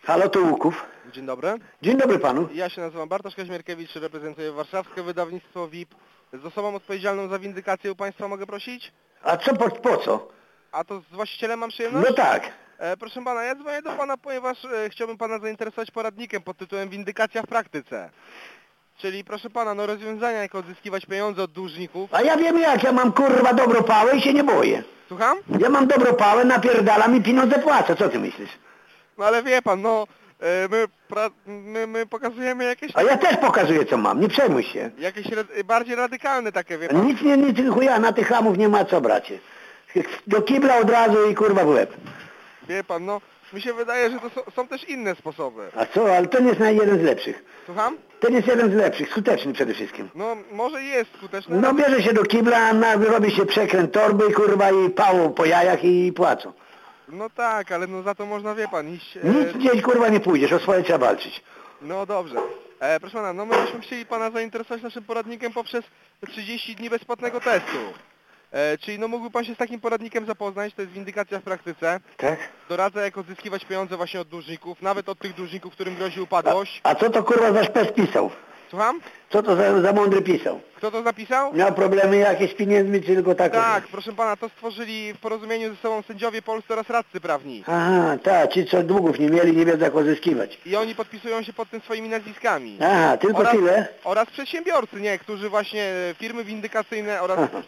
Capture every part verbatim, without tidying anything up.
Halo, to Łuków. Dzień dobry. Dzień dobry panu. Ja się nazywam Bartosz Kaźmierkiewicz, reprezentuję warszawskie wydawnictwo V I P. Z osobą odpowiedzialną za windykację u państwa mogę prosić? A co, po, po co? A to z właścicielem mam przyjemność? No tak. E, proszę pana, ja dzwonię do pana, ponieważ e, chciałbym pana zainteresować poradnikiem pod tytułem Windykacja w praktyce. Czyli proszę pana, no rozwiązania jak odzyskiwać pieniądze od dłużników. A ja wiem jak, ja mam kurwa dobrą pałę i się nie boję. Słucham? Ja mam dobrą pałę, napierdalam i pieniądze płacę, co ty myślisz? No ale wie pan, no e, my, pra, my, my pokazujemy jakieś... A ja też pokazuję co mam, nie przejmuj się. Jakieś ra bardziej radykalne takie, wie pan. Nic nie, nic chuja, na tych hamów nie ma co, bracie. Do kibla od razu i kurwa w łeb. Wie pan, no mi się wydaje, że to są, są też inne sposoby. A co, ale ten jest na jeden z lepszych. Słucham? Ten jest jeden z lepszych, skuteczny przede wszystkim. No może jest skuteczny. No bierze się do kibla, na, robi się przekręt torby, kurwa i pałą po jajach i płacą. No tak, ale no za to można, wie pan, iść... E... Nic gdzieś kurwa nie pójdziesz, o swoje trzeba walczyć. No dobrze. E, proszę pana, no my byśmy chcieli pana zainteresować naszym poradnikiem poprzez trzydzieści dni bezpłatnego testu. E, czyli no mógłby pan się z takim poradnikiem zapoznać, to jest windykacja w praktyce. Tak? Doradza jak odzyskiwać pieniądze właśnie od dłużników, nawet od tych dłużników, którym grozi upadłość. A, a co to kurwa za szpec pisał? Słucham? Co to za, za mądry pisał? Kto to napisał? Miał problemy jakieś z pieniędzmi, czy tylko tak? Tak, proszę pana, to stworzyli w porozumieniu ze sobą sędziowie polscy oraz radcy prawni. Aha, tak, ci co długów nie mieli, nie wiedzą jak odzyskiwać. I oni podpisują się pod tym swoimi nazwiskami. Aha, tylko oraz, tyle? Oraz przedsiębiorcy, nie, którzy właśnie, e, firmy windykacyjne oraz e,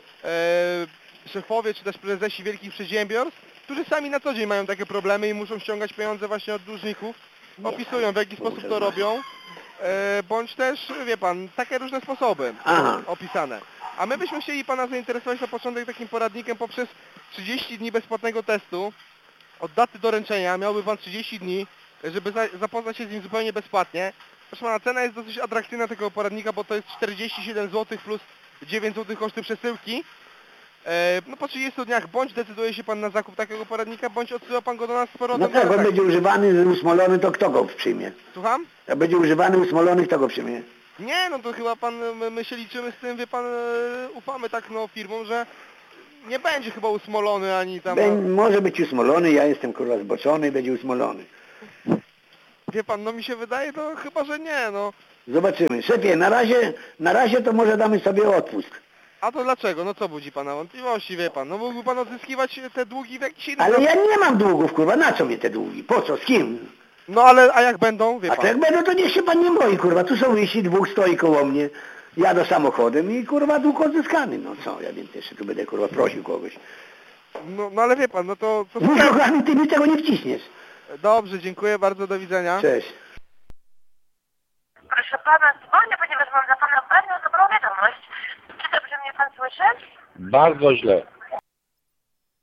szefowie czy też prezesi wielkich przedsiębiorstw, którzy sami na co dzień mają takie problemy i muszą ściągać pieniądze właśnie od dłużników, opisują w jaki sposób to robią, e, bądź też, wie pan, takie różne sposoby Aha. opisane. A my byśmy chcieli pana zainteresować na początek takim poradnikiem poprzez trzydzieści dni bezpłatnego testu. Od daty doręczenia miałby pan trzydzieści dni, żeby za, zapoznać się z nim zupełnie bezpłatnie. Proszę pana, cena jest dosyć atrakcyjna tego poradnika, bo to jest czterdzieści siedem złotych plus dziewięć złotych koszty przesyłki. E, no po trzydziestu dniach bądź decyduje się pan na zakup takiego poradnika, bądź odsyła pan go do nas z powrotem. No tak, on będzie używany, usmolony, to kto go przyjmie? Słucham? Jak będzie używany, usmolony, kto go przyjmie? Nie, no to chyba pan, my, my się liczymy z tym, wie pan, e, ufamy tak no firmom, że nie będzie chyba usmolony ani tam... Bę, może być usmolony, ja jestem kurwa zboczony, będzie usmolony. Wie pan, no mi się wydaje, to chyba, że nie, no. Zobaczymy. Szefie, na razie, na razie to może damy sobie odpust. A to dlaczego? No co budzi pana wątpliwości, wie pan? No mógłby pan odzyskiwać te długi w jakiś inny... Ale ja nie mam długów, kurwa, na co mnie te długi? Po co, z kim? No ale, a jak będą, wie A pan? to jak będą, to niech się pan nie boi, kurwa. Tu są wyjści, dwóch stoi koło mnie. Jadę samochodem i kurwa dług odzyskany. No co, ja więc jeszcze tu będę kurwa prosił kogoś. No, no ale wie pan, no to... to... No kochany, ty mi tego nie wciśniesz. Dobrze, dziękuję bardzo, do widzenia. Cześć. Proszę pana, dzwonię, ponieważ mam dla pana bardzo dobrą wiadomość. Czy dobrze mnie pan słyszy? Bardzo źle.